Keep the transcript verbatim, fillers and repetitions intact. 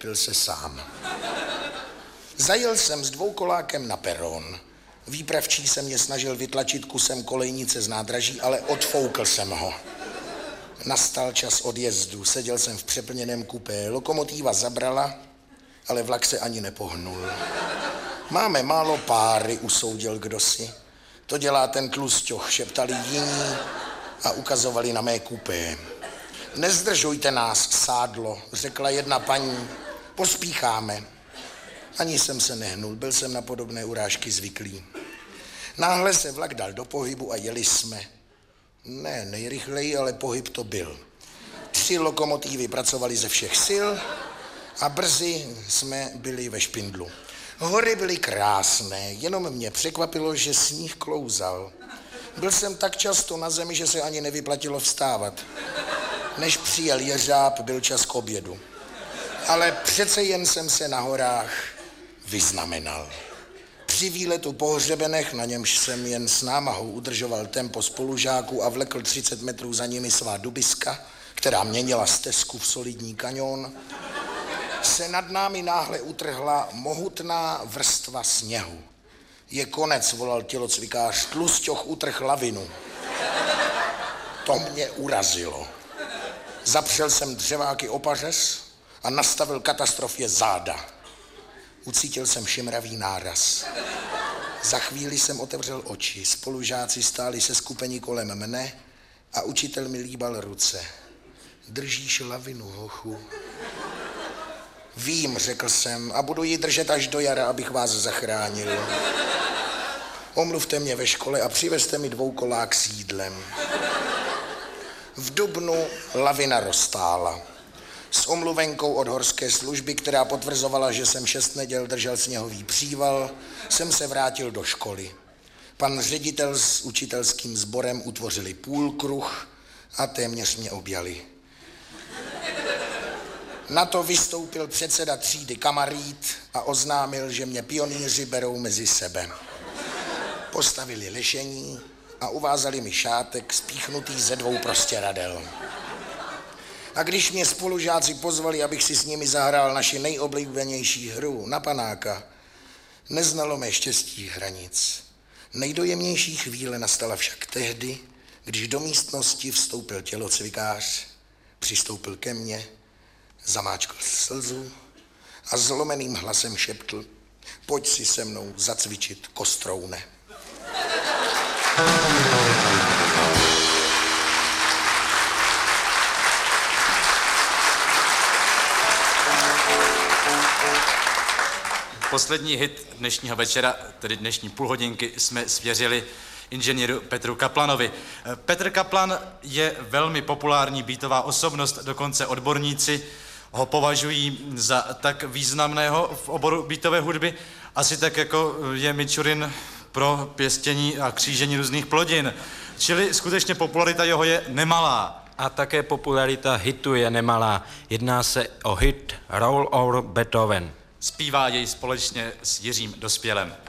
překvapil se sám. Zajel jsem s dvoukolákem na peron. Výpravčí se mě snažil vytlačit kusem kolejnice z nádraží, ale odfoukl jsem ho. Nastal čas odjezdu, seděl jsem v přeplněném kupé. Lokomotíva zabrala, ale vlak se ani nepohnul. Máme málo páry, usoudil kdosi. To dělá ten tlusťoch, šeptali jiní a ukazovali na mé kupé. Nezdržujte nás, sádlo, řekla jedna paní. Pospícháme. Ani jsem se nehnul, byl jsem na podobné urážky zvyklý. Náhle se vlak dal do pohybu a jeli jsme. Ne nejrychleji, ale pohyb to byl. Tři lokomotivy pracovaly ze všech sil a brzy jsme byli ve špindlu. Hory byly krásné, jenom mě překvapilo, že sníh klouzal. Byl jsem tak často na zemi, že se ani nevyplatilo vstávat. Než přijel jeřáb, byl čas k obědu. Ale přece jen jsem se na horách vyznamenal. Při výletu po hřebenech, na němž jsem jen s námahou udržoval tempo spolužáků a vlekl třicet metrů za nimi svá dubiska, která měnila stezku v solidní kaňon, se nad námi náhle utrhla mohutná vrstva sněhu. Je konec, volal tělocvikář, tlusťoch utrh lavinu. To mě urazilo. Zapřel jsem dřeváky o pařez a nastavil katastrofě záda. Ucítil jsem šimravý náraz. Za chvíli jsem otevřel oči. Spolužáci stáli se skupení kolem mne a učitel mi líbal ruce. Držíš lavinu, hochu? Vím, řekl jsem, a budu ji držet až do jara, abych vás zachránil. Omluvte mě ve škole a přivezte mi dvoukolák s jídlem. V dubnu lavina roztála. S omluvenkou od horské služby, která potvrzovala, že jsem šest neděl držel sněhový příval, jsem se vrátil do školy. Pan ředitel s učitelským sborem utvořili půlkruh a téměř mě objali. Na to vystoupil předseda třídy Kamarít a oznámil, že mě pionýři berou mezi sebe. Postavili lešení a uvázali mi šátek spíchnutý ze dvou prostěradel. A když mě spolužáci pozvali, abych si s nimi zahrál naši nejoblíbenější hru na panáka, neznalo mé štěstí hranic. Nejdojemnější chvíle nastala však tehdy, když do místnosti vstoupil tělocvikář, přistoupil ke mně, zamáčkl slzu a zlomeným hlasem šeptl: pojď si se mnou zacvičit, kostroune. Poslední hit dnešního večera, tedy dnešní půlhodinky, jsme svěřili inženýru Petru Kaplanovi. Petr Kaplan je velmi populární beatová osobnost, dokonce odborníci ho považují za tak významného v oboru beatové hudby, asi tak jako je Mičurin pro pěstění a křížení různých plodin. Čili skutečně popularita jeho je nemalá. A také popularita hitu je nemalá. Jedná se o hit Roll Over Beethoven. Zpívá jej společně s Jiřím Dospělem.